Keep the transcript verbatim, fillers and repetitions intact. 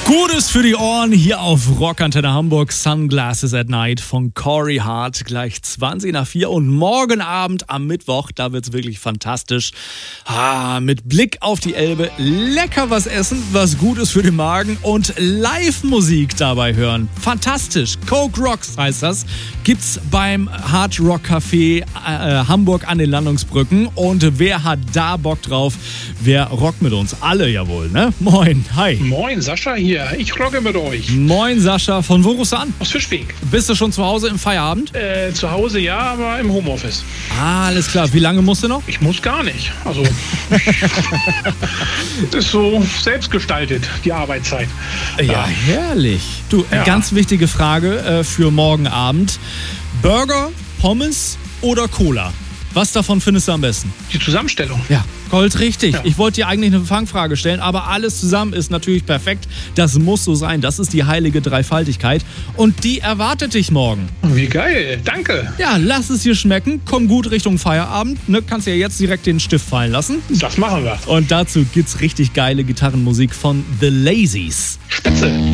Gutes für die Ohren hier auf Rockantenne Hamburg. Sunglasses at Night von Corey Hart. Gleich zwanzig nach vier und morgen Abend am Mittwoch, da wird's wirklich fantastisch. Ah, mit Blick auf die Elbe, lecker was essen, was gut ist für den Magen und Live-Musik dabei hören. Fantastisch. Coke Rocks heißt das. Gibt's beim Hard Rock Café äh, Hamburg an den Landungsbrücken. Und wer hat da Bock drauf? Wer rockt mit uns? Alle ja wohl, ne? Moin, hi. Moin, Sascha hier. Ich rocke mit euch. Moin Sascha, von wo rufst du an? Aus Fischweg. Bist du schon zu Hause im Feierabend? Äh, zu Hause ja, aber im Homeoffice. Ah, alles klar. Wie lange musst du noch? Ich muss gar nicht. Also, das ist so selbstgestaltet, die Arbeitszeit. Ja, herrlich. Du, Ja. ganz wichtige Frage äh, für morgen Abend. Burger, Pommes oder Cola? Was davon findest du am besten? Die Zusammenstellung. Ja, Gold richtig. Ja. Ich wollte dir eigentlich eine Fangfrage stellen, aber alles zusammen ist natürlich perfekt. Das muss so sein. Das ist die heilige Dreifaltigkeit. Und die erwartet dich morgen. Wie geil. Danke. Ja, lass es dir schmecken. Komm gut Richtung Feierabend. Ne, kannst ja jetzt direkt den Stift fallen lassen. Das machen wir. Und dazu gibt's richtig geile Gitarrenmusik von The Lazies. Spitze.